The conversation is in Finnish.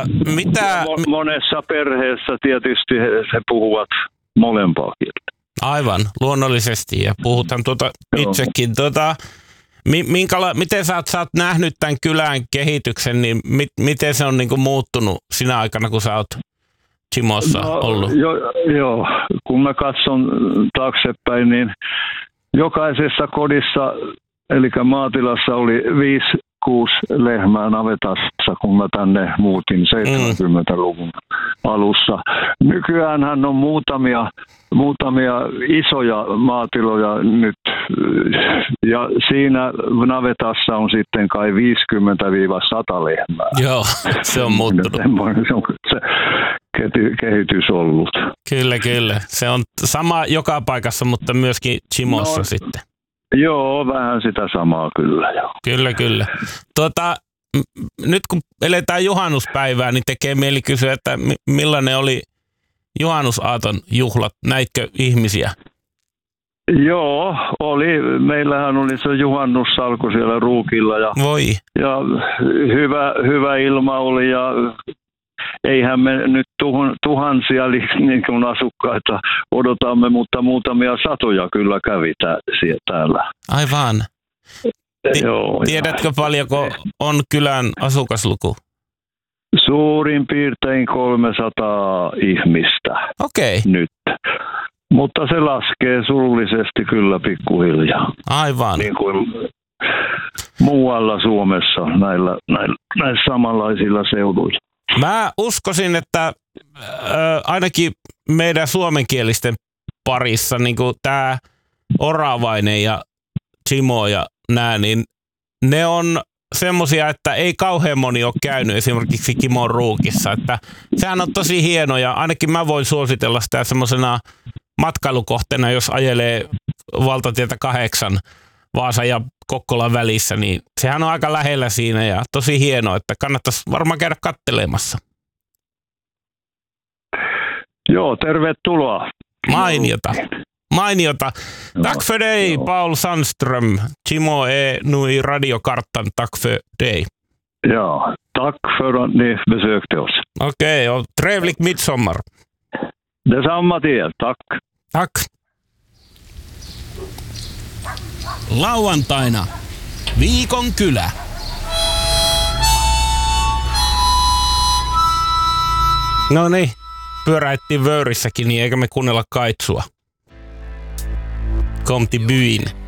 mitä... Monessa perheessä tietysti he puhuvat molempaa kieltä. Aivan, luonnollisesti, ja puhutaan itsekin. Miten sä oot nähnyt tämän kylän kehityksen, niin miten se on niin kuin muuttunut sinä aikana, kun sä oot Tšimossa ollut? Joo, kun mä katson taaksepäin, niin jokaisessa kodissa, eli maatilassa oli 5-6 lehmää navetassa, kun mä tänne muutin 70-luvun alussa. Nykyäänhän on muutamia isoja maatiloja nyt, ja siinä navetassa on sitten kai 50-100 lehmää. Joo, se on muuttunut. Se on se kehitys ollut. Kyllä. Se on sama joka paikassa, mutta myöskin Tšimossa sitten. Joo, vähän sitä samaa kyllä. Joo. Kyllä. Nyt kun eletään juhannuspäivää, niin tekee mieli kysyä, että millainen oli juhannusaaton juhlat? Näitkö ihmisiä? Joo, oli. Meillähän oli se juhannussalku siellä Ruukilla ja hyvä ilma oli ja eihän me nyt tuhansia niin kuin asukkaita odotamme, mutta muutamia satoja kyllä kävi täällä. Aivan. Tiedätkö paljonko on kylän asukasluku? Suurin piirtein 300 ihmistä nyt. Mutta se laskee surullisesti kyllä pikkuhiljaa. Aivan. Niin kuin muualla Suomessa näillä samanlaisilla seuduilla. Mä uskoisin, että ainakin meidän suomenkielisten parissa niin tämä Oravainen ja Tšimo ja nämä, niin ne on semmoisia, että ei kauhean moni ole käynyt esimerkiksi Kimon Ruukissa. Että sehän on tosi hieno ja ainakin mä voin suositella sitä semmoisena matkailukohteena, jos ajelee valtatietä 8 Vaasan ja Kokkolan välissä, niin sehän on aika lähellä siinä ja tosi hienoa, että kannattaisi varmaan käydä kattelemassa. Joo, tervetuloa. Mainiota. Tack för dig, Paul Sandström. Tšimo är nu i radiokartan. Tack för dig. Ja, tack för att ni besökte oss. Okej, och trevlig midsommar. Detsamma till er, tack. Tack. Lauantaina Viikon kylä. No niin, pyöräittiin Vöyrissäkin, niin eikä me kuunnella Kaitsua. Kom till byn.